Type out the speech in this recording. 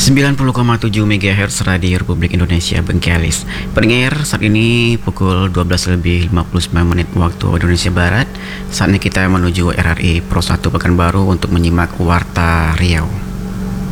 90,7 MHz Radio Republik Indonesia Bengkelis. Pendengar, saat ini pukul 12:59 waktu Indonesia Barat. Saatnya kita menuju RRI Pro 1 Pekanbaru untuk menyimak Warta Riau.